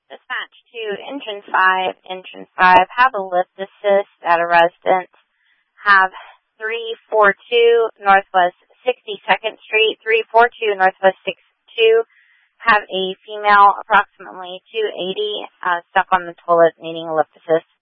Dispatch to Engine 5. Engine 5, have a lift assist at a residence. Have 342 Northwest 62nd Street, 342 Northwest 62. Have a female, approximately 280, stuck on the toilet needing a lift assist.